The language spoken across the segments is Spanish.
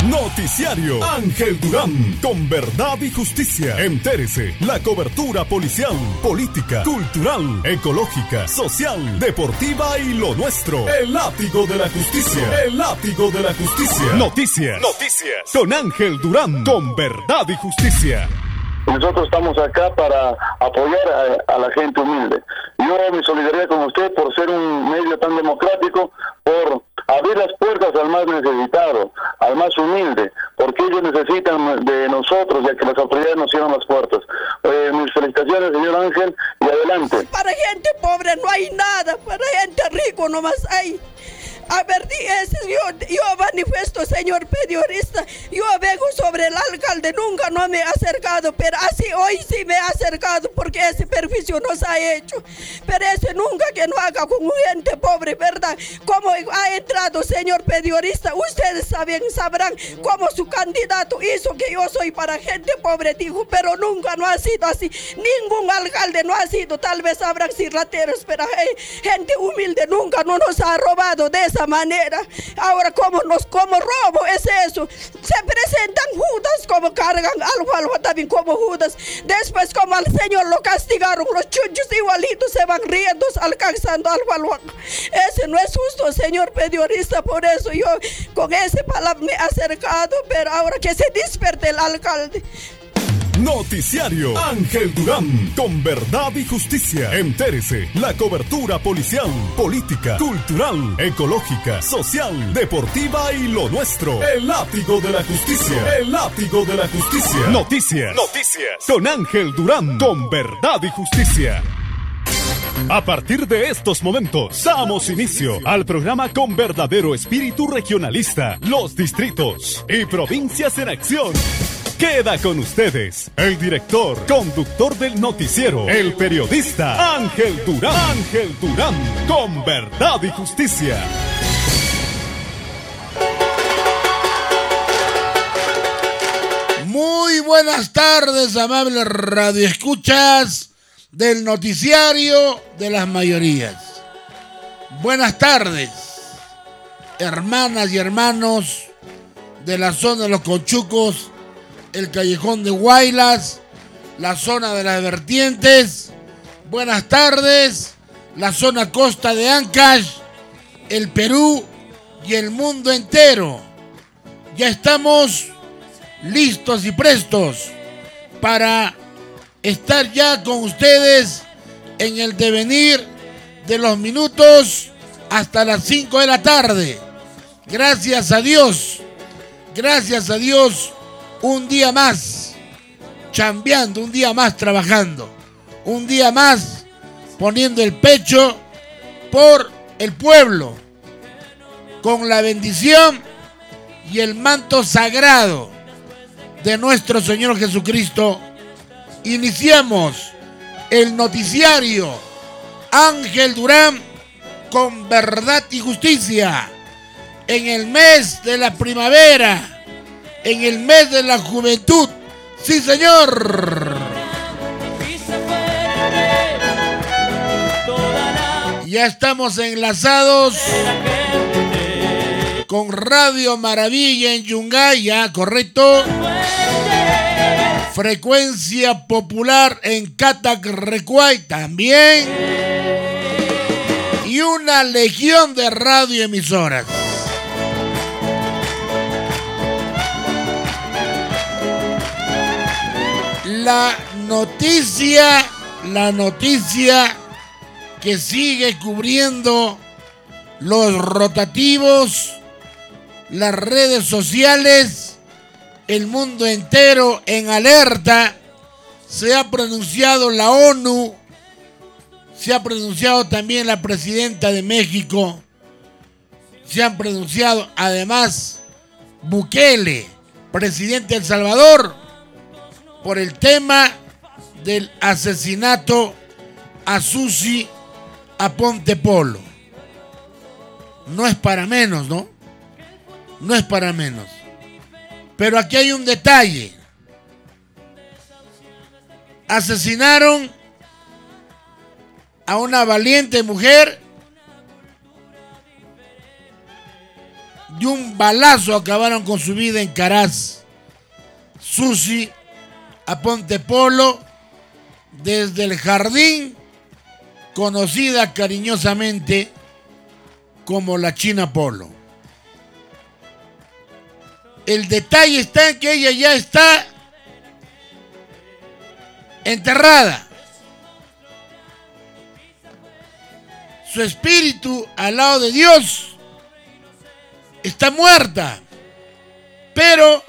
Noticiario Ángel Durán, con verdad y justicia. Entérese, la cobertura policial, política, cultural, ecológica, social, deportiva y lo nuestro. El látigo de la justicia. El látigo de la justicia. Noticias. Con Ángel Durán, con verdad y justicia. Nosotros estamos acá para apoyar a la gente humilde. Yo mi solidaridad con usted por ser un medio tan democrático, por abrir las puertas al más necesitado, al más humilde, porque ellos necesitan de nosotros, ya que las autoridades nos cierran las puertas. Mis felicitaciones, señor Ángel, y adelante. Para gente pobre no hay nada, para gente rico nomás hay. A ver, yo manifiesto, señor periodista, yo vengo sobre el alcalde, nunca no me he acercado, pero así hoy sí me he acercado porque ese perjuicio nos ha hecho. Pero ese nunca que no haga con gente pobre, ¿verdad? Como ha entrado, señor periodista, ustedes sabrán cómo su candidato hizo que yo soy para gente pobre, dijo, pero nunca no ha sido así. Ningún alcalde no ha sido, tal vez habrán rateros, pero gente humilde nunca no nos ha robado de esa manera. Ahora como robo es eso. Se presentan Judas como cargan algo también como Judas. Después como al Señor lo castigaron, los chunchos igualitos se van riendo alcanzando algo. Ese no es justo, señor periodista. Por eso yo con ese palabra me he acercado, pero ahora que se despierte el alcalde. Noticiario Ángel Durán, con verdad y justicia. Entérese, la cobertura policial, política, cultural, ecológica, social, deportiva y lo nuestro. El látigo de la justicia. El látigo de la justicia. Noticias. Con Ángel Durán, con verdad y justicia. A partir de estos momentos, damos inicio al programa con verdadero espíritu regionalista, los distritos y provincias en acción. Queda con ustedes el director, conductor del noticiero, el periodista Ángel Durán. Ángel Durán, con verdad y justicia. Muy buenas tardes, amables radioescuchas del noticiario de las mayorías. Buenas tardes, hermanas y hermanos de la zona de los Conchucos, el callejón de Huaylas, la zona de las vertientes. Buenas tardes, la zona costa de Ancash, el Perú y el mundo entero. Ya estamos listos y prestos para estar ya con ustedes en el devenir de los minutos hasta las 5 de la tarde. Gracias a Dios, un día más chambeando, un día más trabajando, un día más poniendo el pecho por el pueblo, con la bendición y el manto sagrado de nuestro Señor Jesucristo. Iniciamos el noticiario Ángel Durán, con verdad y justicia, en el mes de la primavera, en el mes de la juventud. Sí, señor. Ya estamos enlazados con Radio Maravilla en Yungay, ya, correcto. Frecuencia Popular en Catac, Recuay, también. Y una legión de radioemisoras. La noticia que sigue cubriendo los rotativos, las redes sociales, el mundo entero en alerta. Se ha pronunciado la ONU, se ha pronunciado también la presidenta de México, se han pronunciado además Bukele, presidente de El Salvador, por el tema del asesinato a Susi Aponte Polo. No es para menos, ¿no? No es para menos. Pero aquí hay un detalle. Asesinaron a una valiente mujer y un balazo acabaron con su vida en Caraz. Susi Aponte Polo, desde el jardín, conocida cariñosamente como la China Polo. El detalle está en que ella ya está enterrada. Su espíritu al lado de Dios está muerta, pero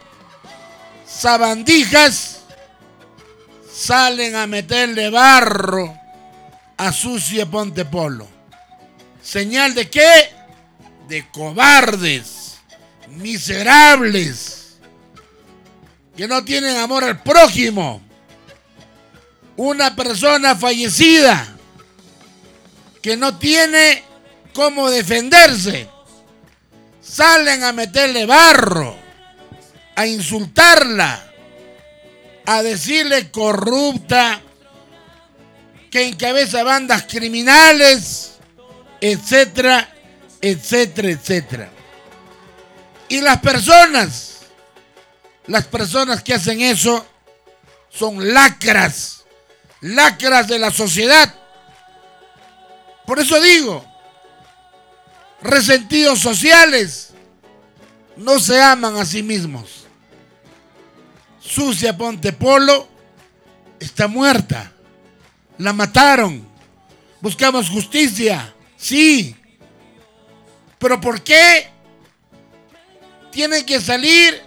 sabandijas salen a meterle barro a Susi Aponte Polo. ¿Señal de qué? De cobardes, miserables, que no tienen amor al prójimo. Una persona fallecida que no tiene cómo defenderse, salen a meterle barro, a insultarla, a decirle corrupta, que encabeza bandas criminales, etcétera, etcétera, etcétera. Y las personas que hacen eso son lacras de la sociedad. Por eso digo, resentidos sociales no se aman a sí mismos. Susi Aponte Polo está muerta. La mataron. Buscamos justicia. Sí. Pero ¿por qué tienen que salir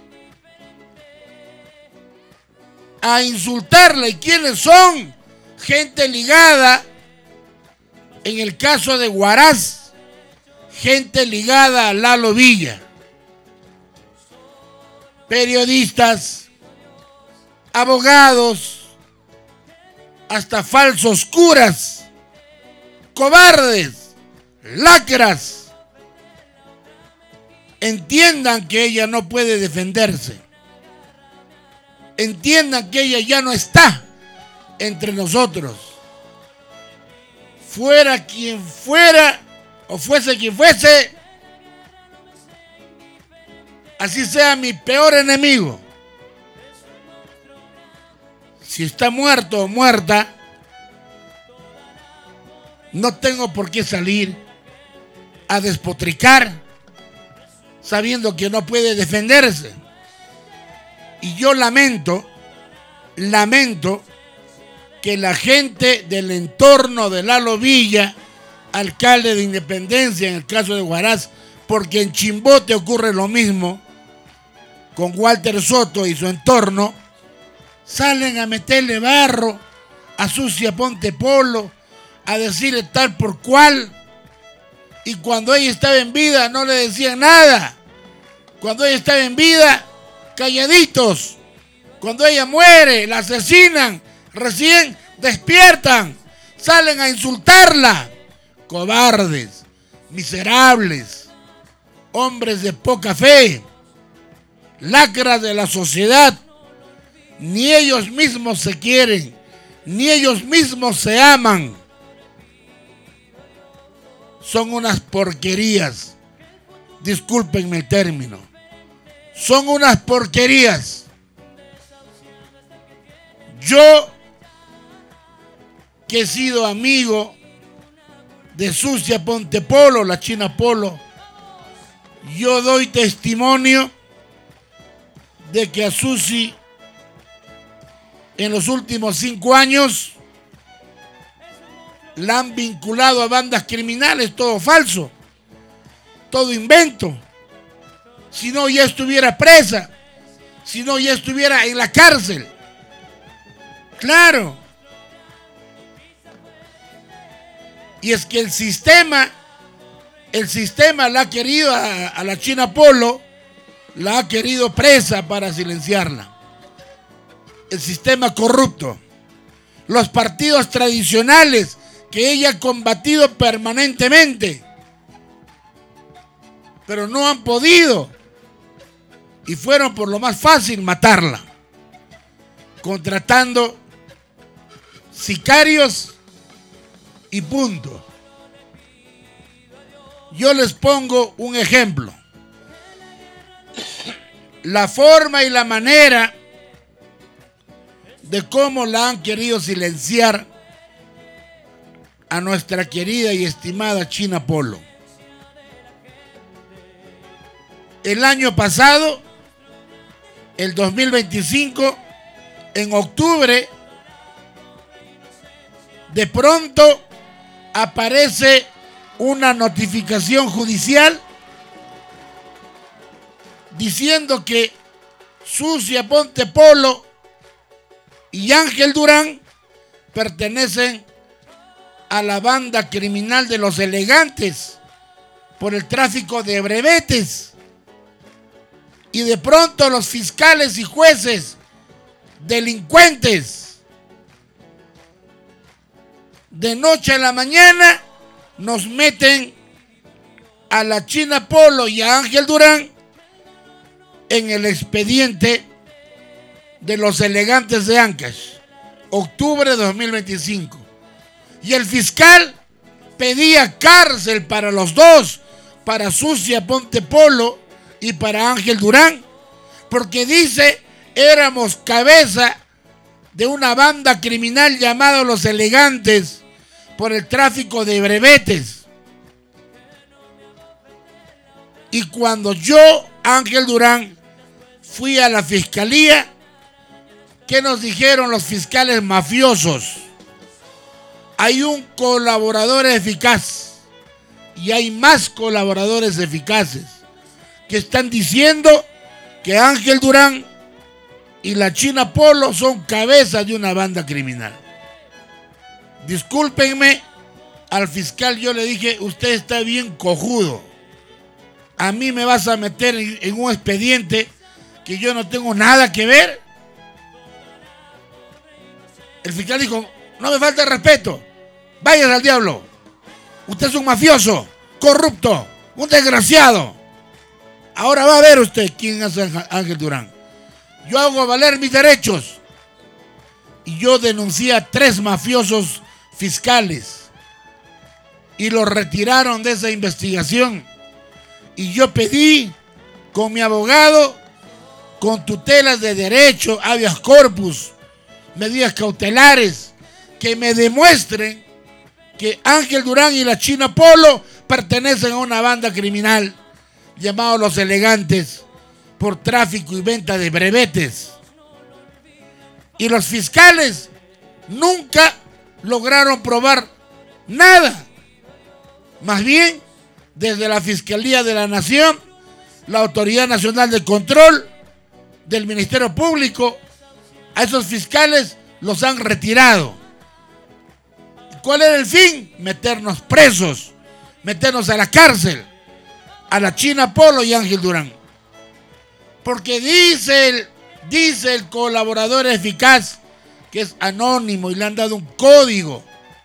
a insultarla? ¿Y quiénes son? Gente ligada, en el caso de Huaraz, gente ligada a Lalo Villa. Periodistas, abogados, hasta falsos curas, cobardes, lacras. Entiendan que ella no puede defenderse. Entiendan que ella ya no está entre nosotros. Fuera quien fuera o fuese quien fuese, así sea mi peor enemigo, si está muerto o muerta, no tengo por qué salir a despotricar sabiendo que no puede defenderse. Y yo lamento que la gente del entorno de Lalo Villa, alcalde de Independencia en el caso de Huaraz, porque en Chimbote ocurre lo mismo con Walter Soto y su entorno, salen a meterle barro a Susi Aponte Polo, a decirle tal por cual, y cuando ella estaba en vida no le decían nada. Cuando ella estaba en vida, calladitos. Cuando ella muere, la asesinan, recién despiertan, salen a insultarla. Cobardes, miserables, hombres de poca fe, lacras de la sociedad. Ni ellos mismos se quieren, ni ellos mismos se aman. Son unas porquerías, discúlpenme el término, son unas porquerías. Yo, que he sido amigo de Susi Aponte Polo, la China Polo, yo doy testimonio de que a Susi en los últimos 5 años la han vinculado a bandas criminales, todo falso, todo invento. Si no, ya estuviera presa, si no, ya estuviera en la cárcel. Claro. Y es que el sistema la ha querido a la China Polo, la ha querido presa para silenciarla. El sistema corrupto, los partidos tradicionales que ella ha combatido permanentemente, pero no han podido, y fueron por lo más fácil, matarla, contratando sicarios y punto. Yo les pongo un ejemplo. la forma y la manera de cómo la han querido silenciar a nuestra querida y estimada China Polo. El año pasado, el 2025, en octubre, de pronto aparece una notificación judicial diciendo que Susi Aponte Polo y Ángel Durán pertenecen a la banda criminal de Los Elegantes por el tráfico de brevetes. Y de pronto los fiscales y jueces delincuentes, de noche a la mañana, nos meten a la China Polo y a Ángel Durán en el expediente de Los Elegantes de Ancash, octubre de 2025. Y el fiscal pedía cárcel para los dos, para Susi Aponte Polo y para Ángel Durán, porque dice, éramos cabeza de una banda criminal llamada Los Elegantes por el tráfico de brevetes. Y cuando yo, Ángel Durán, fui a la fiscalía, ¿qué nos dijeron los fiscales mafiosos? Hay un colaborador eficaz y hay más colaboradores eficaces que están diciendo que Ángel Durán y la China Polo son cabezas de una banda criminal. Discúlpenme, al fiscal yo le dije, usted está bien cojudo. A mí me vas a meter en un expediente que yo no tengo nada que ver. El fiscal dijo, no me falta respeto, váyase al diablo. Usted es un mafioso, corrupto, un desgraciado. Ahora va a ver usted quién es Ángel Durán. Yo hago valer mis derechos. Y yo denuncié a 3 mafiosos fiscales y los retiraron de esa investigación. Y yo pedí con mi abogado, con tutelas de derecho, habeas corpus, medidas cautelares, que me demuestren que Ángel Durán y la China Polo pertenecen a una banda criminal llamado Los Elegantes por tráfico y venta de brevetes. Y los fiscales nunca lograron probar nada. Más bien, desde la Fiscalía de la Nación, la Autoridad Nacional de Control del Ministerio Público, a esos fiscales los han retirado. ¿Cuál era el fin? Meternos presos, meternos a la cárcel, a la China Polo y Ángel Durán. Porque dice el colaborador eficaz, que es anónimo y le han dado un código,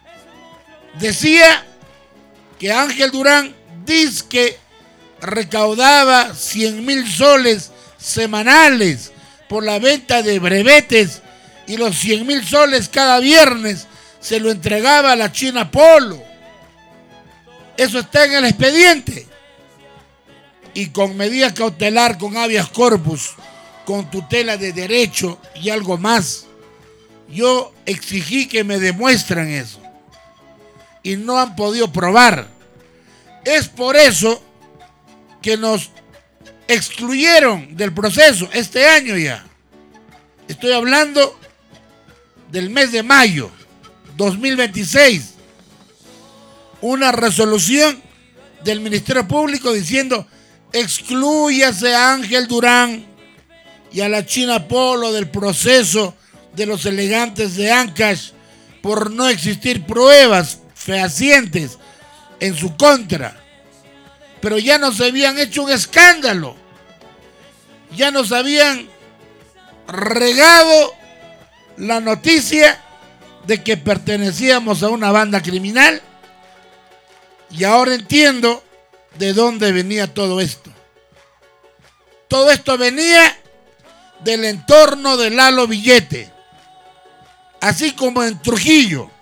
decía que Ángel Durán dice que recaudaba 100,000 soles semanales por la venta de brevetes y los 100,000 soles cada viernes se lo entregaba a la China Polo. Eso está en el expediente. Y con medida cautelar, con habeas corpus, con tutela de derecho y algo más, yo exigí que me demuestren eso. Y no han podido probar. Es por eso que nos excluyeron del proceso este año ya. Estoy hablando del mes de mayo 2026. Una resolución del Ministerio Público diciendo: exclúyase a Ángel Durán y a la China Polo del proceso de Los Elegantes de Ancash por no existir pruebas fehacientes en su contra. Pero ya nos habían hecho un escándalo, ya nos habían regado la noticia de que pertenecíamos a una banda criminal, y ahora entiendo de dónde venía todo esto. Todo esto venía del entorno de Lalo Villete, así como en Trujillo,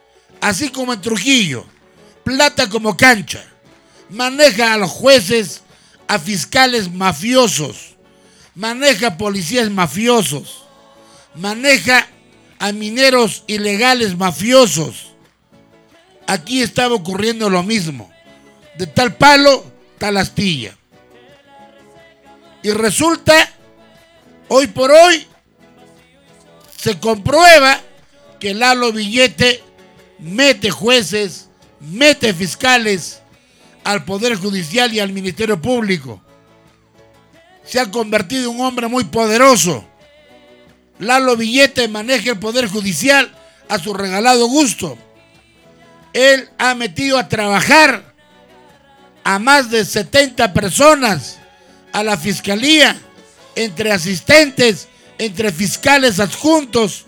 plata como cancha, maneja a los jueces, a fiscales mafiosos, maneja policías mafiosos, maneja a mineros ilegales mafiosos. Aquí estaba ocurriendo lo mismo. De tal palo, tal astilla. Y resulta, hoy por hoy, se comprueba que Lalo Villete mete jueces, mete fiscales al Poder Judicial y al Ministerio Público. Se ha convertido en un hombre muy poderoso. Lalo Villete maneja el Poder Judicial a su regalado gusto. Él ha metido a trabajar a más de 70 personas a la Fiscalía, entre asistentes, entre fiscales adjuntos.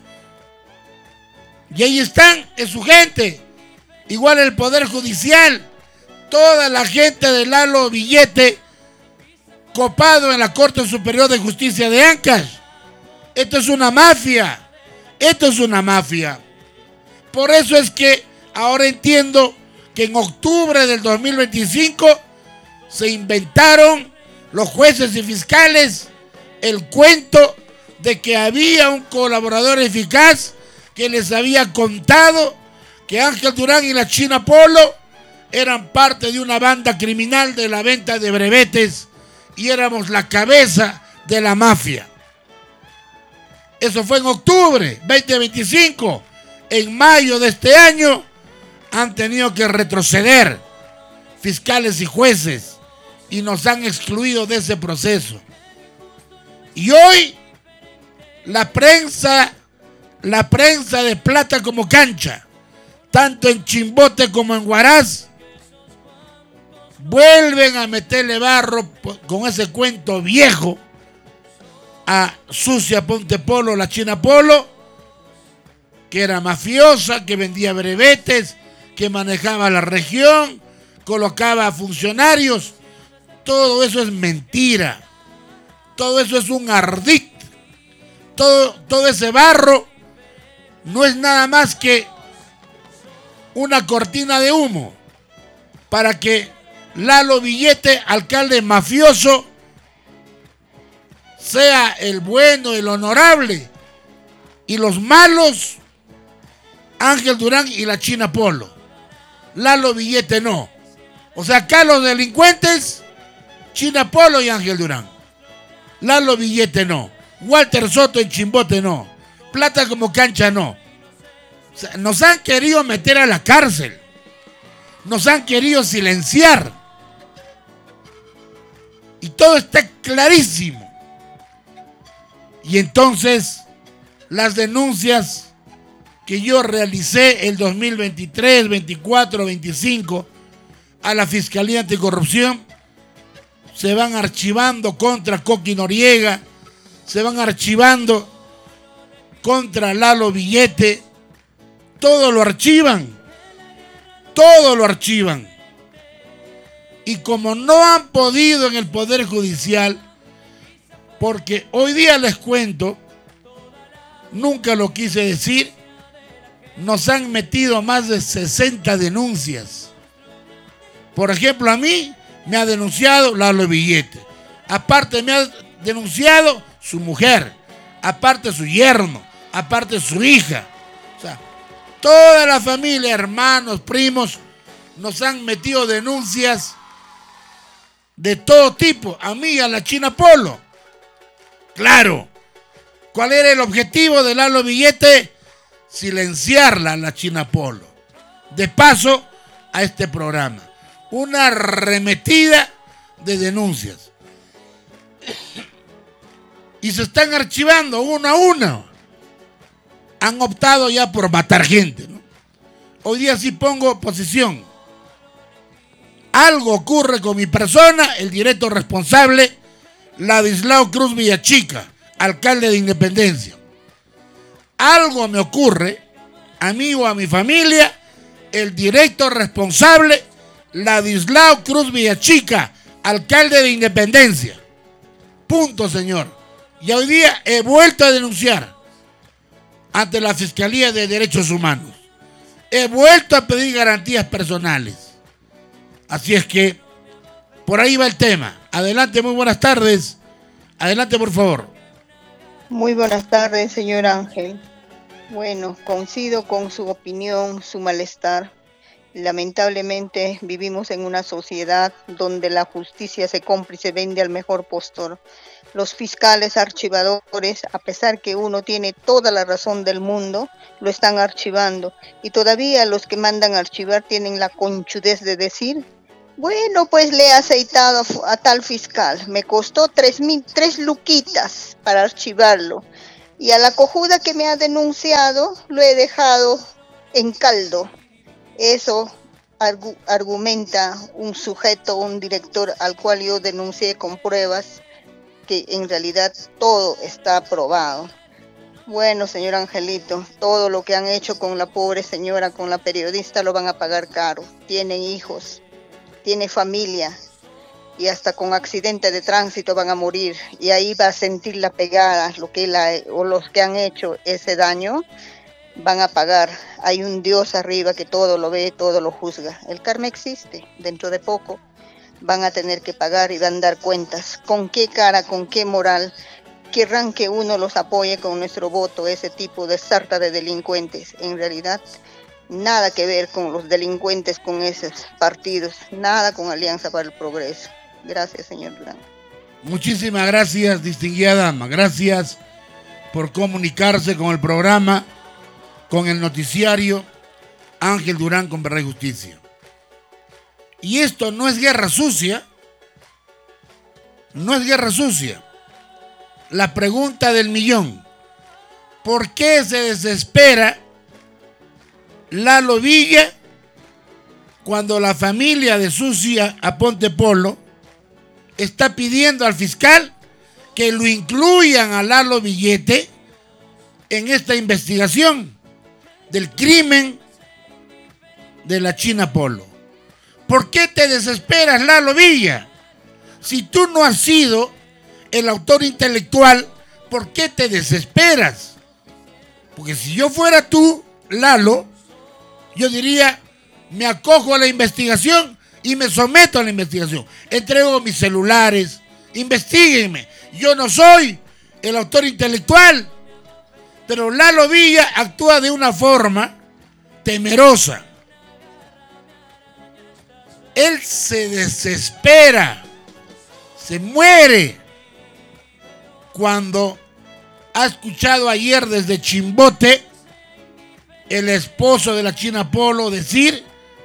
Y ahí están, es su gente. Igual el Poder Judicial, toda la gente de Lalo Villete copado en la Corte Superior de Justicia de Ancash. Esto es una mafia. Esto es una mafia. Por eso es que ahora entiendo que en octubre del 2025 se inventaron los jueces y fiscales el cuento de que había un colaborador eficaz que les había contado que Ángel Durán y la China Polo eran parte de una banda criminal de la venta de brevetes y éramos la cabeza de la mafia. Eso fue en octubre 2025. En mayo de este año han tenido que retroceder fiscales y jueces y nos han excluido de ese proceso. Y hoy la prensa de plata como cancha, tanto en Chimbote como en Huaraz, vuelven a meterle barro con ese cuento viejo a Sucia Ponte Polo, la China Polo, que era mafiosa, que vendía brevetes, que manejaba la región, colocaba a funcionarios. Todo eso es mentira. Todo eso es un ardid. Todo ese barro no es nada más que una cortina de humo para que Lalo Villete, alcalde mafioso, sea el bueno, el honorable, y los malos, Ángel Durán y la China Polo. Lalo Villete no. O sea, acá los delincuentes, China Polo y Ángel Durán. Lalo Villete no. Walter Soto en Chimbote no. Plata como cancha no. O sea, nos han querido meter a la cárcel. Nos han querido silenciar. Y todo está clarísimo. Y entonces, las denuncias que yo realicé el 2023, 24, 25 a la Fiscalía Anticorrupción se van archivando contra Coqui Noriega, se van archivando contra Lalo Villete, todo lo archivan, todo lo archivan. Y como no han podido en el Poder Judicial, porque hoy día les cuento, nunca lo quise decir, nos han metido más de 60 denuncias. Por ejemplo, a mí me ha denunciado Lalo Villete. Aparte me ha denunciado su mujer. Aparte su yerno. Aparte su hija. O sea, toda la familia, hermanos, primos, nos han metido denuncias de todo tipo. A mí, a la China Polo. Claro. ¿Cuál era el objetivo de Lalo Villete? Silenciarla a la China Polo. De paso a este programa. Una arremetida de denuncias. Y se están archivando uno a uno. Han optado ya por matar gente, ¿no? Hoy día sí pongo posición. Algo ocurre con mi persona, el directo responsable, Ladislao Cruz Villachica, alcalde de Independencia. Algo me ocurre, a mí o a mi familia, el directo responsable, Ladislao Cruz Villachica, alcalde de Independencia. Punto, señor. Y hoy día he vuelto a denunciar ante la Fiscalía de Derechos Humanos. He vuelto a pedir garantías personales. Así es que por ahí va el tema. Adelante, muy buenas tardes Adelante, por favor. Muy buenas tardes, señor Ángel. Bueno, coincido con su opinión, su malestar. Lamentablemente vivimos en una sociedad donde la justicia se compra y se vende al mejor postor. Los fiscales archivadores, a pesar que uno tiene toda la razón del mundo, lo están archivando. Y todavía los que mandan a archivar tienen la conchudez de decir: bueno, pues le he aceitado a tal fiscal, me costó 3 luquitas para archivarlo. Y a la cojuda que me ha denunciado lo he dejado en caldo. Eso argumenta un sujeto, un director al cual yo denuncié con pruebas que en realidad todo está probado. Bueno, señor Angelito, todo lo que han hecho con la pobre señora, con la periodista, lo van a pagar caro. Tienen hijos, tiene familia y hasta con accidente de tránsito van a morir. Y ahí va a sentir la pegada, los que han hecho ese daño van a pagar. Hay un Dios arriba que todo lo ve, todo lo juzga. El karma existe, dentro de poco van a tener que pagar y van a dar cuentas. ¿Con qué cara, con qué moral querrán que uno los apoye con nuestro voto, ese tipo de sarta de delincuentes? En realidad, nada que ver con los delincuentes, con esos partidos, nada con Alianza para el Progreso. Gracias, señor Durán. Muchísimas gracias, distinguida dama. Gracias por comunicarse con el programa, con el noticiario Ángel Durán con Verdad y Justicia. Y esto no es guerra sucia, no es guerra sucia. La pregunta del millón: ¿por qué se desespera Lalo Villa cuando la familia de Sucia Aponte Polo está pidiendo al fiscal que lo incluyan a Lalo Villete en esta investigación del crimen de la China Polo? ¿Por qué te desesperas, Lalo Villa? Si tú no has sido el autor intelectual, ¿por qué te desesperas? Porque si yo fuera tú, Lalo, yo diría: me acojo a la investigación y me someto a la investigación. Entrego mis celulares, investíguenme. Yo no soy el autor intelectual. Pero Lalo Villa actúa de una forma temerosa. Él se desespera, se muere cuando ha escuchado ayer desde Chimbote el esposo de la China Polo decir: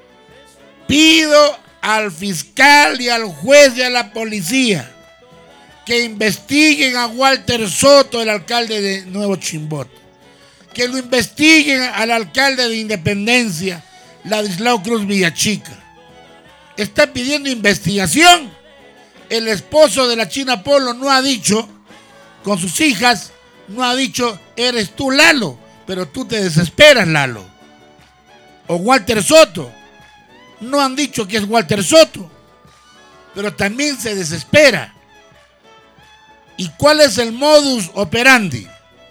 pido al fiscal y al juez y a la policía que investiguen a Walter Soto, el alcalde de Nuevo Chimbote, que lo investiguen al alcalde de Independencia, Ladislao Cruz Villachica. Está pidiendo investigación. El esposo de la China Polo no ha dicho, con sus hijas, no ha dicho: eres tú, Lalo, pero tú te desesperas, Lalo. O Walter Soto. No han dicho que es Walter Soto, pero también se desespera. ¿Y cuál es el modus operandi?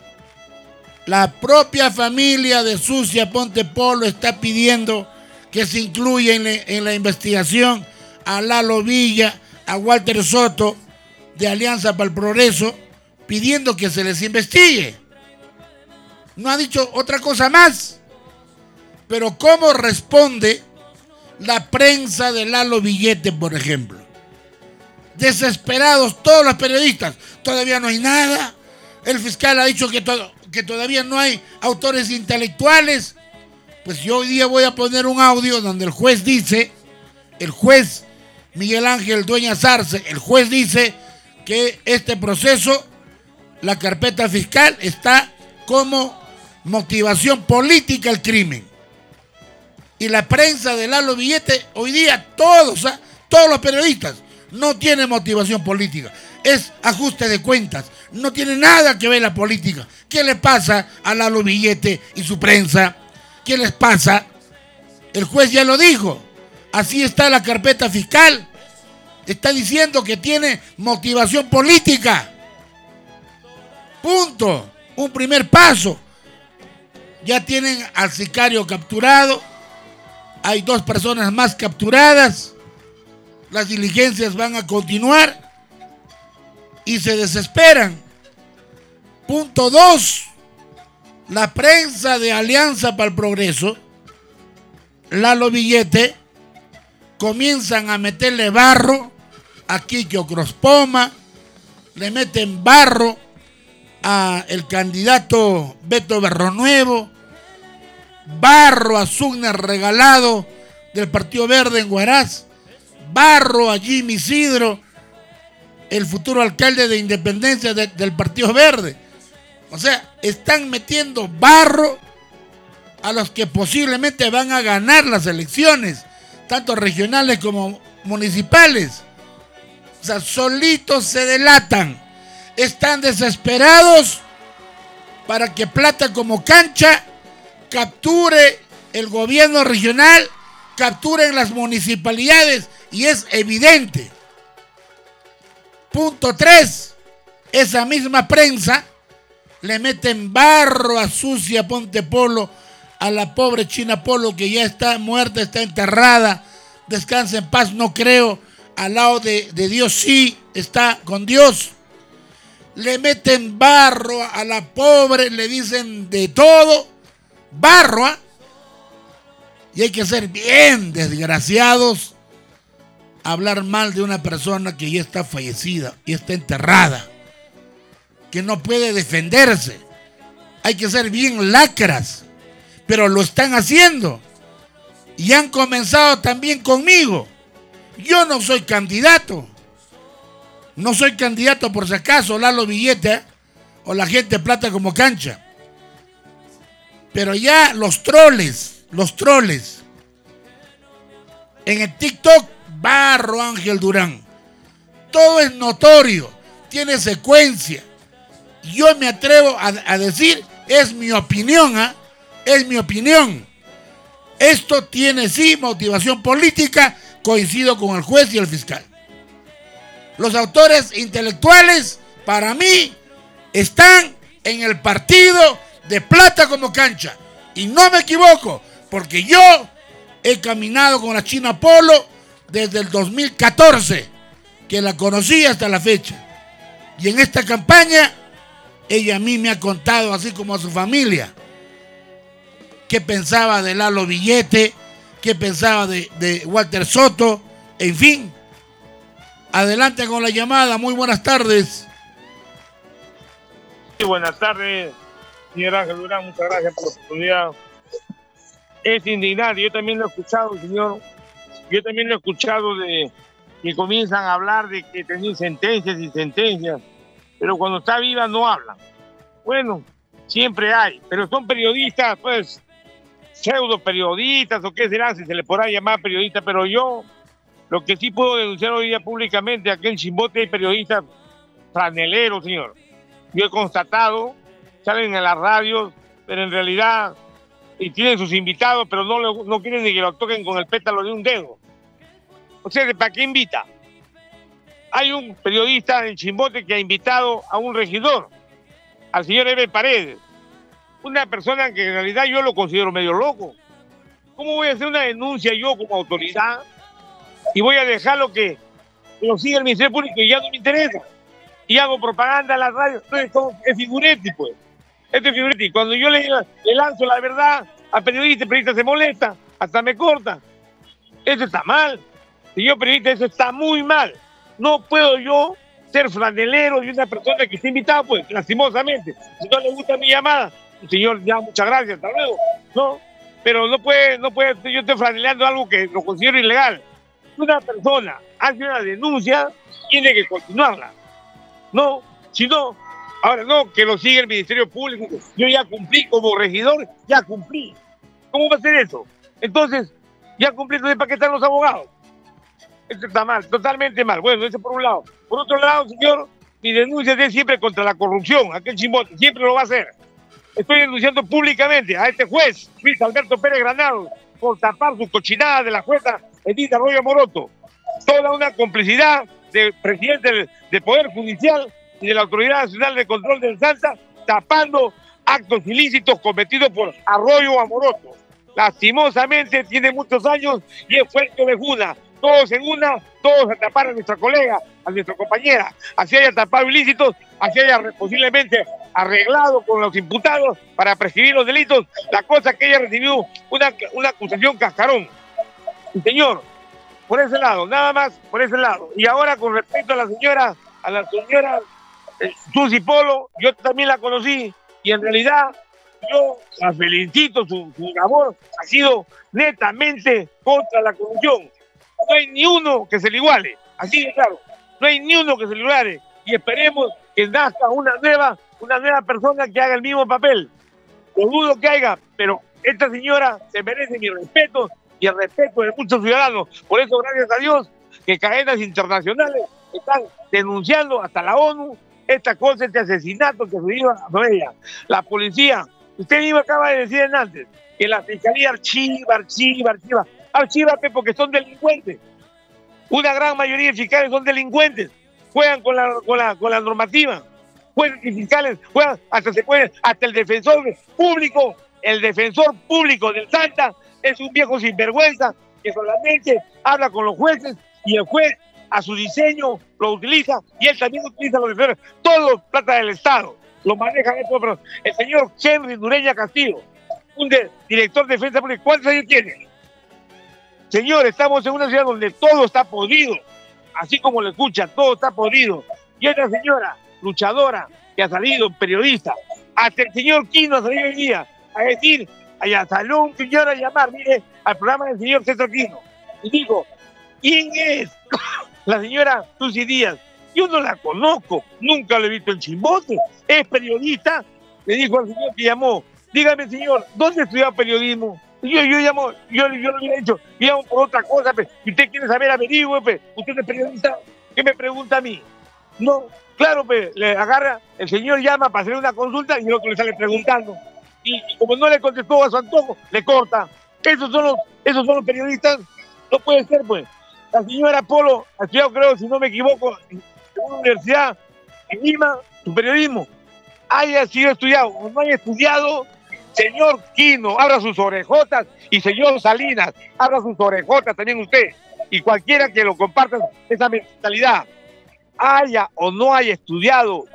La propia familia de Sucia Aponte Polo está pidiendo que se incluya en la investigación a Lalo Villa, a Walter Soto, de Alianza para el Progreso, pidiendo que se les investigue. No ha dicho otra cosa más. Pero ¿cómo responde la prensa de Lalo Villete, por ejemplo? Desesperados todos los periodistas. Todavía no hay nada. El fiscal ha dicho que todavía no hay autores intelectuales. Pues yo hoy día voy a poner un audio donde el juez dice, el juez Miguel Ángel Dueñas Arce, el juez dice que este proceso, la carpeta fiscal, está como motivación política al crimen. Y la prensa de Lalo Villete, hoy día todos los periodistas, no tienen motivación política. Es ajuste de cuentas. No tiene nada que ver la política. ¿Qué le pasa a Lalo Villete y su prensa? ¿Qué les pasa? El juez ya lo dijo. Así está la carpeta fiscal. Está diciendo que tiene motivación política. Punto. Un primer paso. Ya tienen al sicario capturado. Hay 2 personas más capturadas. Las diligencias van a continuar. y se desesperan. Punto 2. La prensa de Alianza para el Progreso, Lalo Billete, comienzan a meterle barro a Quique Ocrospoma, le meten barro a el candidato Beto Berronuevo, barro a Sugner Regalado del Partido Verde en Huaraz, barro a Jimmy Isidro, el futuro alcalde de Independencia del Partido Verde. O sea, están metiendo barro a los que posiblemente van a ganar las elecciones, tanto regionales como municipales. O sea, solitos se delatan. Están desesperados para que Plata como Cancha capture el gobierno regional, capturen las municipalidades, y es evidente. Punto 3. Esa misma prensa le meten barro a Sucia Ponte Polo, a la pobre China Polo, que ya está muerta, está enterrada, descansa en paz, no creo, al lado de Dios sí, está con Dios. Le meten barro a la pobre, le dicen de todo, barro, ¿eh? Y hay que ser bien desgraciados hablar mal de una persona que ya está fallecida y está enterrada, que no puede defenderse. Hay que ser bien lacras, pero lo están haciendo y han comenzado también conmigo. Yo no soy candidato, por si acaso, Lalo Billete, o la gente Plata como Cancha, pero ya los troles en el TikTok, barro Ángel Durán, todo es notorio, tiene secuencia. Yo me atrevo a decir, es mi opinión, ¿eh? Es mi opinión. Esto tiene sí motivación política, coincido con el juez y el fiscal. Los autores intelectuales, para mí, están en el partido de Plata como Cancha. Y no me equivoco, porque yo he caminado con la China Polo desde el 2014, que la conocí hasta la fecha. Y en esta campaña, ella a mí me ha contado, así como a su familia, qué pensaba de Lalo Billete, qué pensaba de Walter Soto, en fin. Adelante con la llamada, muy buenas tardes. Sí, buenas tardes, señor Ángel Durán, muchas gracias por la oportunidad. Es indignante, yo también lo he escuchado, señor. Yo también lo he escuchado de que comienzan a hablar de que tenían sentencias y sentencias, pero cuando está viva no hablan. Bueno, siempre hay, pero son periodistas, pues, pseudo periodistas o qué será, si se le podrá llamar periodista, pero yo lo que sí puedo denunciar hoy día públicamente, aquí en Chimbote hay periodistas franeleros, señor. Yo he constatado, salen en las radios, pero en realidad, y tienen sus invitados, pero no quieren ni que lo toquen con el pétalo de un dedo. O sea, ¿para qué invita? Hay un periodista en Chimbote que ha invitado a un regidor, al señor Eber Paredes, una persona que en realidad yo lo considero medio loco. ¿Cómo voy a hacer una denuncia yo como autoridad y voy a dejarlo que lo siga el Ministerio Público y ya no me interesa? Y hago propaganda en la radio. Entonces, es figuretti, pues. Esto es figuretti. Cuando yo le lanzo la verdad al periodista, el periodista se molesta, hasta me corta. Eso está mal. Señor periodista, eso está muy mal. No puedo yo ser franelero de una persona que está invitada, pues, lastimosamente. Si no le gusta mi llamada, señor, ya, muchas gracias, hasta luego. No, pero no puede, yo estoy franeleando algo que lo considero ilegal. Una persona hace una denuncia, tiene que continuarla. No, si no, ahora no, que lo siga el Ministerio Público. Yo ya cumplí como regidor, ya cumplí. ¿Cómo va a ser eso? Entonces, ya cumplí, entonces, ¿para qué están los abogados? Esto está mal, totalmente mal. Bueno, eso por un lado. Por otro lado, señor, mi denuncia es siempre contra la corrupción, aquel Chimbote, siempre lo va a hacer. Estoy denunciando públicamente a este juez, Luis Alberto Pérez Granados, por tapar su cochinada de la jueza Edith Arroyo Moroto. Toda una complicidad del presidente del Poder Judicial y de la Autoridad Nacional de Control del SANSA, tapando actos ilícitos cometidos por Arroyo Amoroto. Lastimosamente tiene muchos años y es fuerte ovejuna. Todos en una, todos a tapar a nuestra colega a nuestra compañera, así haya tapado ilícitos, así haya posiblemente arreglado con los imputados para prescribir los delitos, la cosa que ella recibió una acusación cascarón. Y señor, por ese lado, nada más por ese lado. Y ahora con respecto a la señora Susi Polo, yo también la conocí y en realidad yo la felicito, su labor ha sido netamente contra la corrupción. No hay ni uno que se le iguale, así de claro, no hay ni uno que se le iguale y esperemos que nazca una nueva persona que haga el mismo papel. Lo dudo que haya, pero esta señora se merece mi respeto y el respeto de muchos ciudadanos. Por eso, gracias a Dios, que cadenas internacionales están denunciando hasta la ONU esta cosa, este asesinato que sucedió a ella. La policía, usted mismo acaba de decir antes, que la fiscalía archiva porque son delincuentes. Una gran mayoría de fiscales son delincuentes, juegan con la normativa, juegan y fiscales, juegan, hasta el defensor público del Santa es un viejo sinvergüenza que solamente habla con los jueces y el juez a su diseño lo utiliza y él también utiliza los defensores, todo plata del Estado, lo manejan estos, pero el señor Henry Dureña Castillo, un director de defensa pública, ¿cuántos años tiene? Señor, estamos en una ciudad donde todo está podrido, así como lo escucha, todo está podrido. Y esta señora, luchadora, que ha salido, periodista, hasta el señor Quino ha salido hoy día a decir, allá salió un señor a llamar, mire, al programa del señor César Quino, y dijo, ¿quién es la señora Susi Díaz? Yo no la conozco, nunca la he visto en Chimbote, es periodista, le dijo al señor que llamó, dígame señor, ¿dónde estudió periodismo? Yo llamo, yo lo hubiera dicho, llamo por otra cosa, pues. Si usted quiere saber, averigüe, pues. Usted es periodista, ¿qué me pregunta a mí? No, claro, pues, le agarra, el señor llama para hacer una consulta y el otro le sale preguntando. Y como no le contestó a su antojo, le corta. Esos son los periodistas, no puede ser, pues. La señora Polo ha estudiado, creo, si no me equivoco, en una universidad en Lima, su periodismo. Haya sido estudiado o no haya estudiado, señor Quino, abra sus orejotas, y señor Salinas, abra sus orejotas también usted, y cualquiera que lo comparta esa mentalidad, haya o no haya estudiado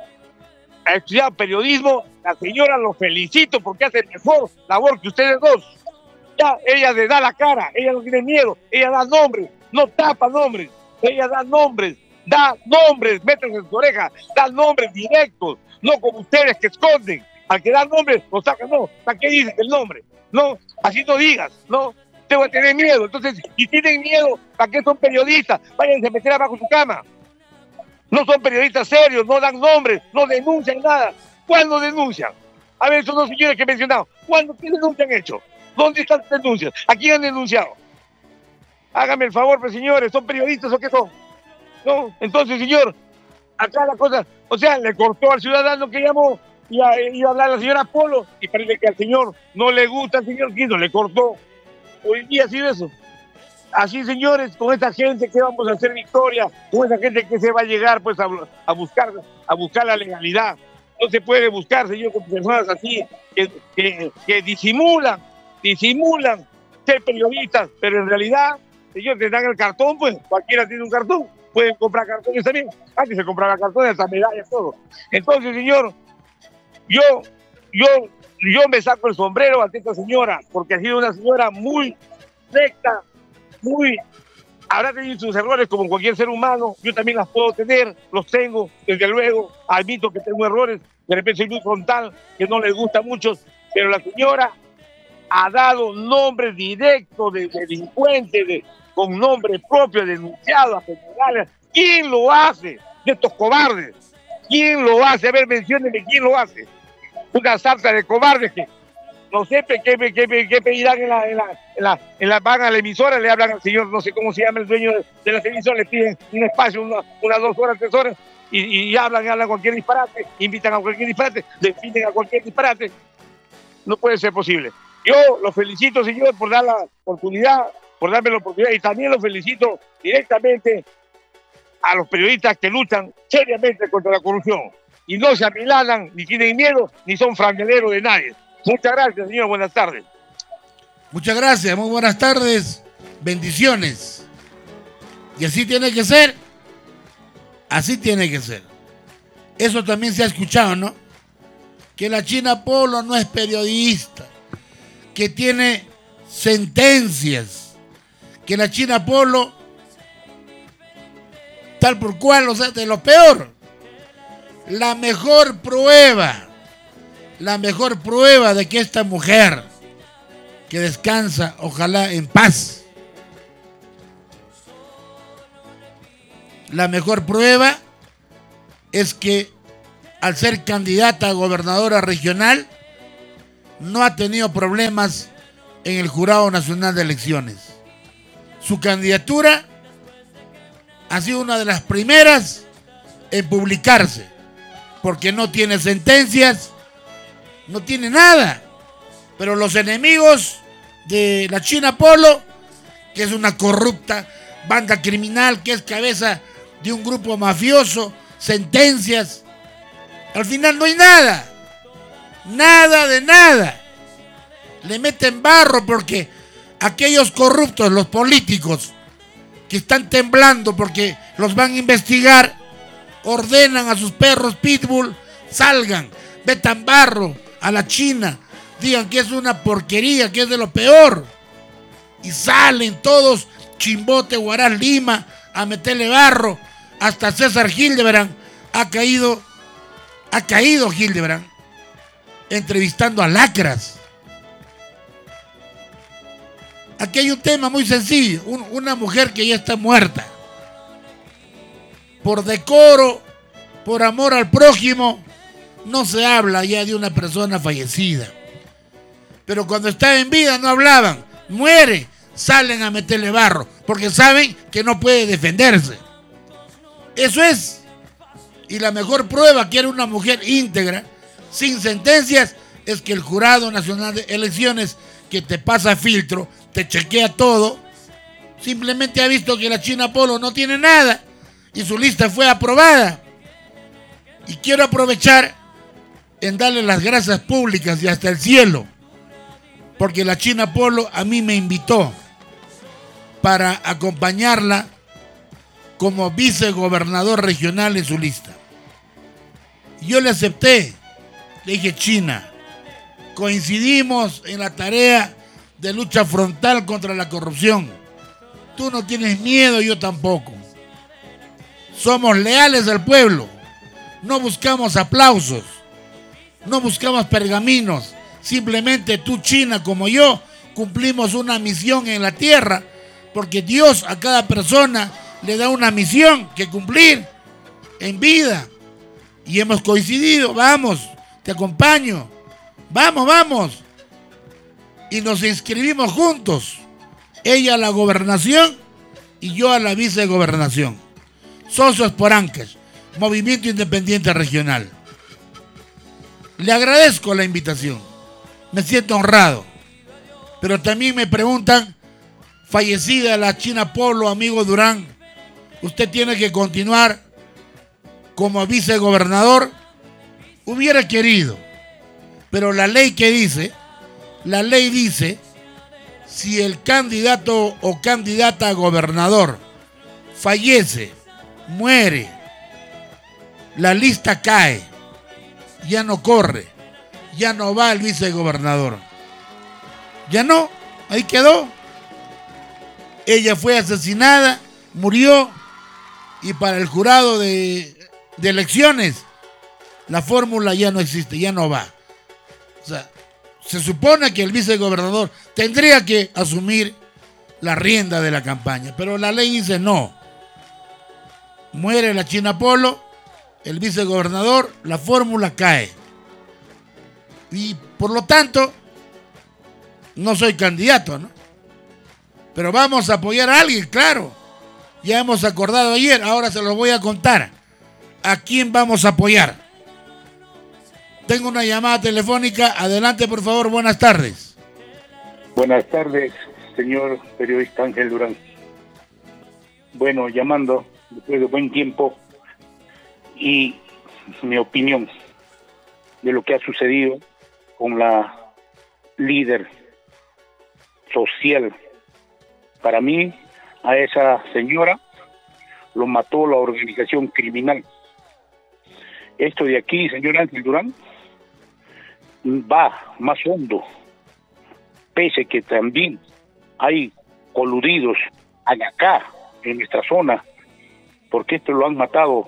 periodismo, la señora lo felicito porque hace mejor labor que ustedes dos. Ya, ella le da la cara, ella no tiene miedo, ella da nombres, no tapa nombres, ella da nombres, métanse en su oreja, da nombres directos, no como ustedes que esconden. Al que da nombre, lo sacan, no. ¿Para qué dices el nombre? No, así no digas, no. Te voy a tener miedo. Entonces, si tienen miedo, ¿para qué son periodistas? Váyanse a meter abajo su cama. No son periodistas serios, no dan nombres, no denuncian nada. ¿Cuándo denuncian? A ver, esos dos señores que he mencionado, ¿qué denuncia han hecho? ¿Dónde están las denuncias? ¿A quién han denunciado? Hágame el favor, pues, señores, ¿son periodistas o qué son? No, entonces, señor, acá la cosa, o sea, le cortó al ciudadano que llamó, iba a hablar a la señora Polo y parece que al señor no le gusta al señor Quino, le cortó. Hoy día ha sido eso. Así, señores, con esta gente que vamos a hacer victoria, con esa gente que se va a llegar pues a buscar la legalidad. No se puede buscar, señor, con personas así que disimulan ser periodistas, pero en realidad, señor, te dan el cartón, pues cualquiera tiene un cartón, pueden comprar cartones también. Antes se compraba cartones, hasta medallas, todo. Entonces, señor, yo me saco el sombrero ante esta señora, porque ha sido una señora muy recta, habrá tenido sus errores como cualquier ser humano, yo también las puedo tener, los tengo, desde luego, admito que tengo errores, de repente soy muy frontal, que no les gusta a muchos, pero la señora ha dado nombres directos de delincuentes, con nombre propio, denunciados a generales. ¿Quién lo hace de estos cobardes? ¿Quién lo hace? A ver, menciónenme quién lo hace. Una sarta de cobardes que no sé qué pedirán van a la emisora, le hablan al señor, no sé cómo se llama el dueño de las emisoras, le piden un espacio, unas 2 horas, 3 horas, y hablan cualquier disparate, invitan a cualquier disparate, definen a cualquier disparate. No puede ser posible. Yo lo felicito, señor, por dar la oportunidad, por darme la oportunidad, y también lo felicito directamente a los periodistas que luchan seriamente contra la corrupción. Y no se amilanan, ni tienen miedo, ni son franeleros de nadie. Muchas gracias, señor. Buenas tardes. Muchas gracias. Muy buenas tardes. Bendiciones. Y así tiene que ser. Así tiene que ser. Eso también se ha escuchado, ¿no? Que la China Polo no es periodista, que tiene sentencias, que la China Polo tal por cual, o sea, de lo peor. La mejor prueba de que esta mujer, que descansa, ojalá en paz, la mejor prueba es que al ser candidata a gobernadora regional no ha tenido problemas en el Jurado Nacional de Elecciones. Su candidatura ha sido una de las primeras en publicarse, porque no tiene sentencias, no tiene nada. Pero los enemigos de la China Polo, que es una corrupta banda criminal, que es cabeza de un grupo mafioso, sentencias, al final no hay nada, nada de nada. Le meten barro porque aquellos corruptos, los políticos, que están temblando porque los van a investigar, ordenan a sus perros pitbull, salgan, metan barro a la China, digan que es una porquería, que es de lo peor, y salen todos, Chimbote, Huaraz, Lima, a meterle barro. Hasta César Hildebrand ha caído Hildebrand entrevistando a lacras. Aquí hay un tema muy sencillo, una mujer que ya está muerta. Por decoro, por amor al prójimo, no se habla ya de una persona fallecida. Pero cuando estaba en vida no hablaban. Muere, salen a meterle barro, porque saben que no puede defenderse. Eso es. Y la mejor prueba que era una mujer íntegra, sin sentencias, es que el Jurado Nacional de Elecciones, que te pasa filtro, te chequea todo, simplemente ha visto que la China Polo no tiene nada y su lista fue aprobada. Y quiero aprovechar en darle las gracias públicas y hasta el cielo, porque la China Polo a mí me invitó para acompañarla como vicegobernador regional en su lista. Yo le acepté, le dije: China, coincidimos en la tarea de lucha frontal contra la corrupción. Tú no tienes miedo, yo tampoco. Somos leales al pueblo. No buscamos aplausos. No buscamos pergaminos. Simplemente tú, China, como yo, cumplimos una misión en la tierra, porque Dios a cada persona le da una misión que cumplir en vida. Y hemos coincidido. Vamos, te acompaño. Vamos. Y nos inscribimos juntos. Ella a la gobernación y yo a la vicegobernación. Socios por Ancash, Movimiento Independiente Regional. Le agradezco la invitación. Me siento honrado. Pero también me preguntan, fallecida la China Polo, amigo Durán, ¿usted tiene que continuar como vicegobernador? Hubiera querido. Pero la ley dice, si el candidato o candidata a gobernador fallece, muere, la lista cae, ya no corre, ya no va el vicegobernador. Ya no, ahí quedó. Ella fue asesinada, murió, y para el jurado de elecciones la fórmula ya no existe, ya no va. O sea, se supone que el vicegobernador tendría que asumir la rienda de la campaña, pero la ley dice no. Muere la China Polo, el vicegobernador, la fórmula cae. Y por lo tanto, no soy candidato, ¿no? Pero vamos a apoyar a alguien, claro. Ya hemos acordado ayer, ahora se los voy a contar. ¿A quién vamos a apoyar? Tengo una llamada telefónica. Adelante, por favor. Buenas tardes. Buenas tardes, señor periodista Ángel Durán. Bueno, llamando después de buen tiempo y mi opinión de lo que ha sucedido con la líder social. Para mí, a esa señora lo mató la organización criminal. Esto de aquí, señor Ángel Durán, va más hondo, pese que también hay coludidos acá, en nuestra zona, porque esto lo han matado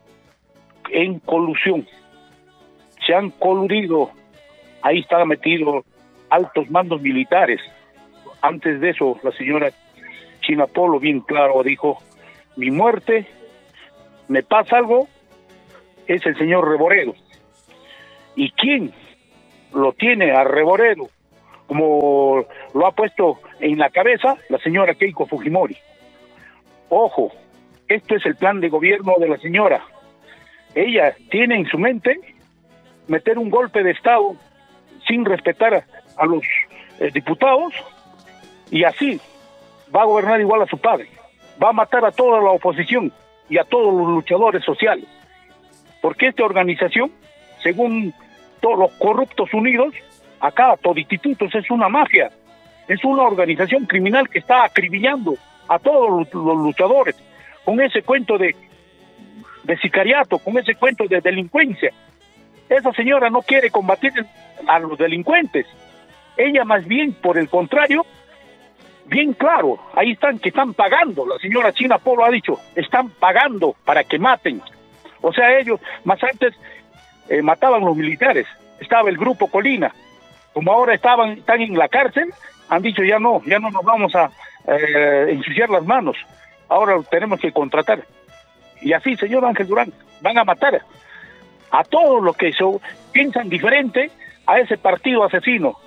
en colusión. Se han coludido, ahí están metidos altos mandos militares. Antes de eso, la señora China Polo bien claro dijo, mi muerte, me pasa algo, es el señor Reboredo. ¿Y quién lo tiene a Reboredo? Como lo ha puesto en la cabeza la señora Keiko Fujimori. Ojo, esto es el plan de gobierno de la señora. Ella tiene en su mente meter un golpe de Estado sin respetar a los diputados, y así va a gobernar igual a su padre. Va a matar a toda la oposición y a todos los luchadores sociales. Porque esta organización, según todos los corruptos unidos, acá todititos es una mafia, es una organización criminal que está acribillando a todos los luchadores, con ese cuento de sicariato, con ese cuento de delincuencia. Esa señora no quiere combatir a los delincuentes, ella más bien, por el contrario, bien claro, ahí están que están pagando, la señora China Polo ha dicho, están pagando para que maten. O sea, ellos más antes mataban los militares, estaba el grupo Colina, como ahora están en la cárcel, han dicho ya no nos vamos a ensuciar las manos, ahora tenemos que contratar. Y así, señor Ángel Durán, van a matar a todos los que piensan diferente a ese partido asesino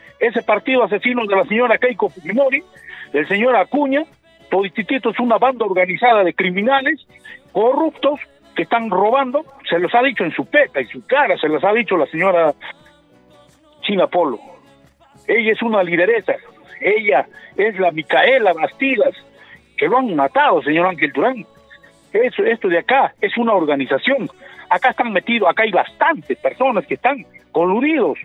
de la señora Keiko Fujimori, del señor Acuña. Toditito es una banda organizada de criminales corruptos que están robando, se los ha dicho en su peca, en su cara, se los ha dicho la señora China Polo. Ella es una lideresa, ella es la Micaela Bastidas, que lo han matado, señor Ángel Durán. Esto de acá es una organización, acá están metidos, acá hay bastantes personas que están coludidos.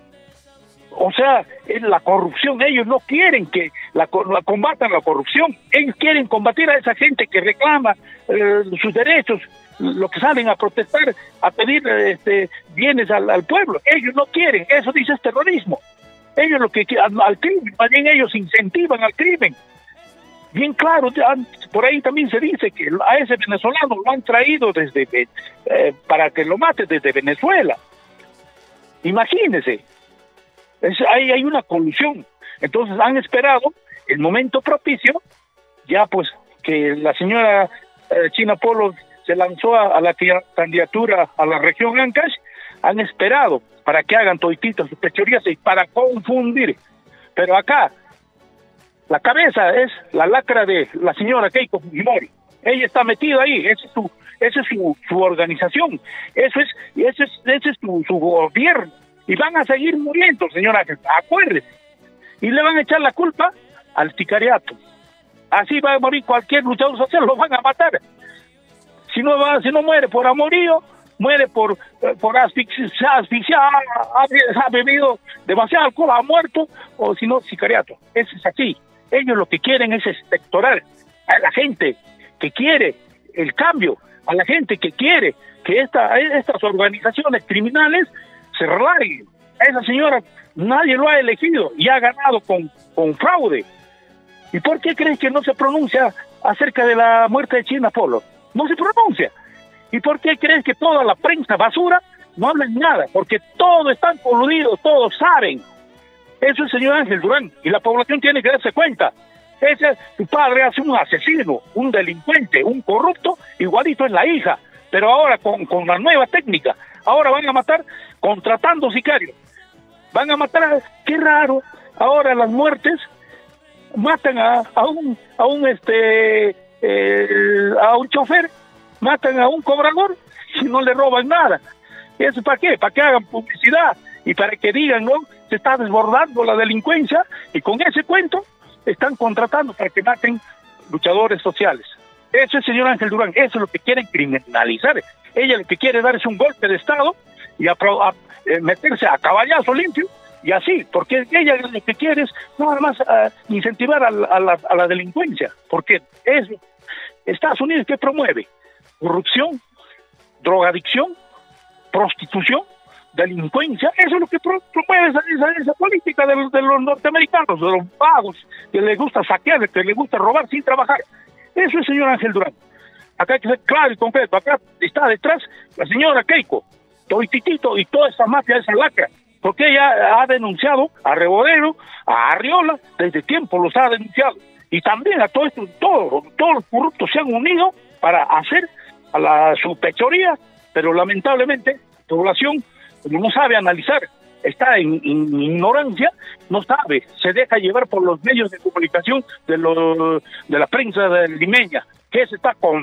O sea, es la corrupción, ellos no quieren que la combatan la corrupción, ellos quieren combatir a esa gente que reclama sus derechos, los que salen a protestar, a pedir bienes al pueblo. Ellos no quieren, eso dice terrorismo. Ellos lo que al crimen, más bien ellos incentivan al crimen. Bien claro, por ahí también se dice que a ese venezolano lo han traído para que lo mate desde Venezuela. Imagínense, hay una colusión. Entonces han esperado el momento propicio, ya pues que la señora China Polo se lanzó a la candidatura a la región Ancash, han esperado para que hagan todititas sus fechorías y para confundir. Pero acá la cabeza es la lacra de la señora Keiko Fujimori. Ella está metida ahí, esa es su organización, ese es su gobierno. Y van a seguir muriendo, señora, acuérdese. Y le van a echar la culpa al sicariato. Así va a morir cualquier luchador social, lo van a matar. Si no muere por amorío, muere por asfixia, ha bebido demasiado alcohol, ha muerto, o si no, sicariato. Eso es así. Ellos lo que quieren es espectorar a la gente que quiere el cambio, a la gente que quiere que estas organizaciones criminales se relarguen. A esa señora nadie lo ha elegido y ha ganado con fraude. ¿Y por qué crees que no se pronuncia acerca de la muerte de China Polo? No se pronuncia. ¿Y por qué crees que toda la prensa basura no habla nada? Porque todos están coludidos, todos saben. Eso es, señor Ángel Durán, y la población tiene que darse cuenta. Tu padre hace un asesino, un delincuente, un corrupto, igualito es la hija, pero ahora con la nueva técnica, ahora van a matar contratando sicarios. Van a matar, qué raro, ahora las muertes matan a un chofer, matan a un cobrador y no le roban nada. ¿Eso para qué? Para que hagan publicidad y para que digan, ¿no? Se está desbordando la delincuencia y con ese cuento están contratando para que maten luchadores sociales. Eso es, señor Ángel Durán, eso es lo que quieren criminalizar. Ella lo que quiere dar es un golpe de Estado y meterse a caballazo limpio y así, porque ella lo que quiere es nada más incentivar a la delincuencia, porque eso Estados Unidos, ¿qué promueve? Corrupción, drogadicción, prostitución, delincuencia. Eso es lo que promueve esa política de los norteamericanos, de los vagos, que les gusta saquear, que les gusta robar sin trabajar. Eso es, señor Ángel Durán. Acá hay que ser claro y concreto. Acá está detrás la señora Keiko, Toititito y toda esa mafia, esa lacra, porque ella ha denunciado a Rebodero, a Arriola, desde tiempo los ha denunciado. Y también a todo esto, todos los corruptos se han unido para hacer su pechoría, pero lamentablemente la población, como no sabe analizar, está en ignorancia, no sabe, se deja llevar por los medios de comunicación de la prensa limeña, que se está con